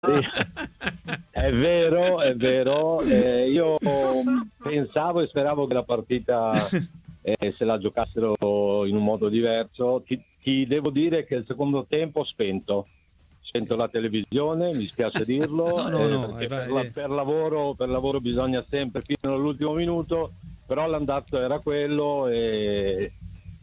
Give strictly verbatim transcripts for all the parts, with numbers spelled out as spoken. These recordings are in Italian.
È vero, è vero. Eh, io pensavo e speravo che la partita eh, se la giocassero in un modo diverso. Ti, ti devo dire che il secondo tempo ho spento. Spento la televisione, mi spiace dirlo, no, no, eh, no, perché eh, per, la, per, lavoro, per lavoro bisogna sempre fino all'ultimo minuto, però l'andazzo era quello e,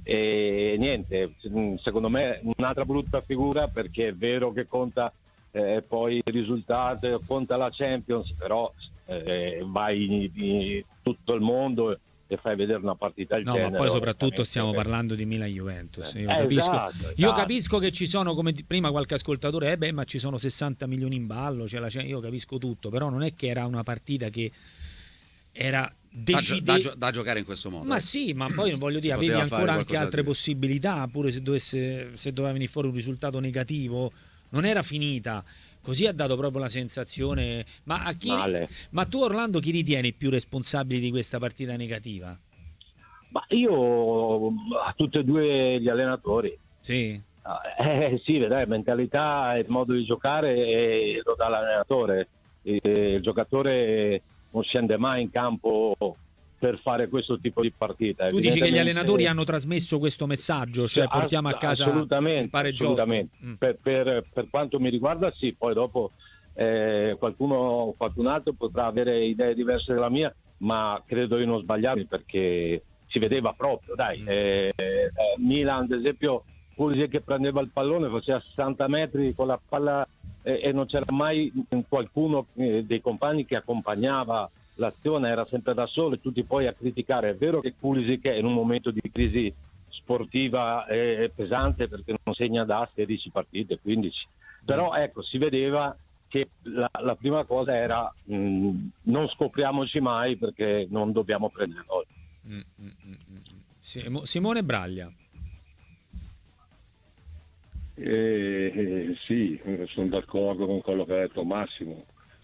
e niente, secondo me un'altra brutta figura, perché è vero che conta eh, poi il risultato, conta la Champions, però eh, vai in, in tutto il mondo e fai vedere una partita del no, genere. ma poi soprattutto stiamo parlando di Milan-Juventus. Io, eh, capisco, esatto, esatto. io capisco che ci sono, come prima qualche ascoltatore, eh beh, ma ci sono sessanta milioni in ballo, cioè la, io capisco tutto, però non è che era una partita che era decide... da, gio- da giocare in questo modo. Ma eh. sì, ma poi voglio dire, avevi ancora anche altre possibilità, pure se dovesse se doveva venire fuori un risultato negativo, non era finita. Così ha dato proprio la sensazione. Ma, a chi... ma tu, Orlando, chi ritieni più responsabili di questa partita negativa? Ma io a tutti e due gli allenatori. Sì. Eh sì, vedrai, mentalità e modo di giocare eh, lo dà l'allenatore. Eh, il giocatore non scende mai in campo per fare questo tipo di partita. Tu dici che gli allenatori hanno trasmesso questo messaggio, cioè portiamo a casa assolutamente, il pareggiotto? Assolutamente. Mm. Per, per, per quanto mi riguarda sì, poi dopo eh, qualcuno, qualcun altro potrà avere idee diverse dalla mia, ma credo di non sbagliarmi, perché si vedeva proprio, dai. Mm. Eh, eh, Milan, ad esempio, Pulisic che prendeva il pallone, faceva sessanta metri con la palla eh, e non c'era mai qualcuno eh, dei compagni che accompagnava l'azione, era sempre da solo e tutti poi a criticare. È vero che Pulisic è in un momento di crisi sportiva è pesante, perché non segna da sedici partite, quindici, però ecco, si vedeva che la, la prima cosa era mh, non scopriamoci mai, perché non dobbiamo prendere gol. Mm, mm, mm, mm. Simone Braglia. Eh, eh, sì, sono d'accordo con quello che ha detto Massimo.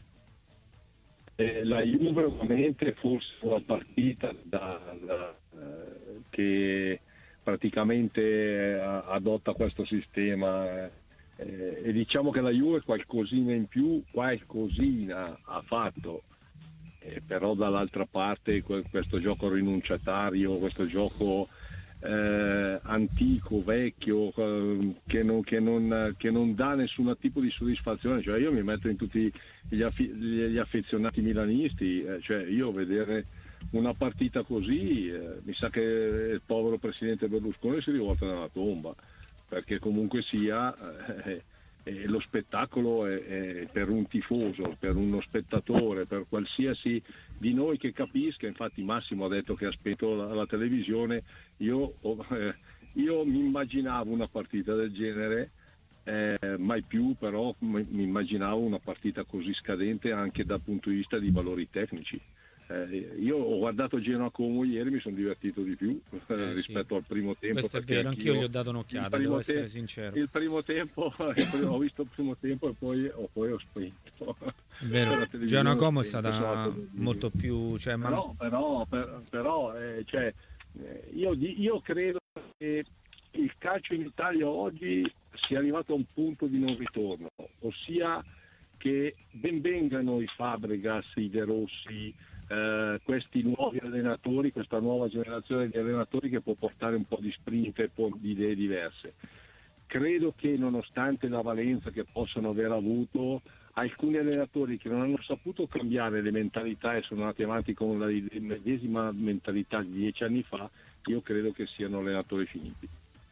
Eh, la Juve ovviamente forse una partita da, da, eh, che praticamente eh, adotta questo sistema eh, e diciamo che la Juve qualcosina in più, qualcosina ha fatto, eh, però dall'altra parte questo gioco rinunciatario, questo gioco eh, antico, vecchio, eh, che, non, che, non, che non dà nessun tipo di soddisfazione. Cioè io mi metto in tutti gli, affi- gli affezionati milanisti, eh, cioè io vedere una partita così eh, mi sa che il povero presidente Berlusconi si rivolta nella tomba, perché comunque sia eh, eh, lo spettacolo è, è per un tifoso, per uno spettatore, per qualsiasi di noi che capisca. Infatti Massimo ha detto che ha spento la, la televisione. Io, eh, io mi immaginavo una partita del genere, eh, mai più però mi, mi immaginavo una partita così scadente anche dal punto di vista di valori tecnici. Eh, io ho guardato Genoa Como ieri, mi sono divertito di più eh, rispetto sì. al primo tempo. Questo è vero, anch'io gli ho dato un'occhiata, devo essere te- sincero. Il primo tempo, ho visto il primo tempo e poi ho, poi ho spento. È vero, Genoa Como è stata molto più... Cioè, però, ma... però, per, però eh, cioè, eh, io, io credo che il calcio in Italia oggi sia arrivato a un punto di non ritorno, ossia che ben vengano i Fabregas, i De Rossi, eh, questi nuovi allenatori, questa nuova generazione di allenatori che può portare un po' di sprint e un po' di idee diverse. Credo che nonostante la valenza che possono aver avuto, alcuni allenatori che non hanno saputo cambiare le mentalità e sono andati avanti con la medesima mentalità di dieci anni fa, io credo che siano allenatori finiti.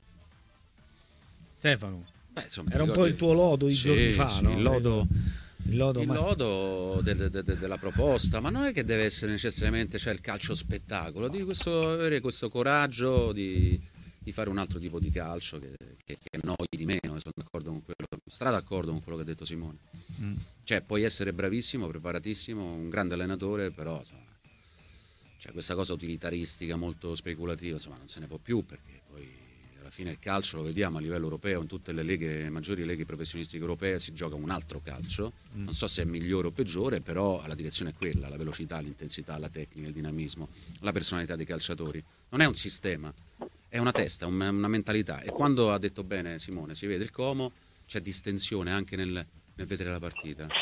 Stefano, Beh, insomma, era un po' il tuo lodo di sì, giorni fa, sì, no? Il lodo, il lodo, il ma... lodo de, de, de, della proposta, ma non è che deve essere necessariamente cioè, il calcio spettacolo, di questo, avere questo coraggio di, di fare un altro tipo di calcio che, che, che noi di meno. Sono d'accordo con quello, stra d'accordo con quello che ha detto Simone. Mm. Cioè, puoi essere bravissimo, preparatissimo, un grande allenatore, però insomma, cioè, questa cosa utilitaristica, molto speculativa, insomma, non se ne può più, perché poi alla fine il calcio lo vediamo a livello europeo, in tutte le leghe, maggiori leghe professionistiche europee si gioca un altro calcio, mm. non so se è migliore o peggiore, però la direzione è quella, la velocità, l'intensità, la tecnica, il dinamismo, la personalità dei calciatori. Non è un sistema, è una testa, una, una mentalità. E quando ha detto bene Simone, si vede il Como, c'è distensione anche nel, nel vedere la partita.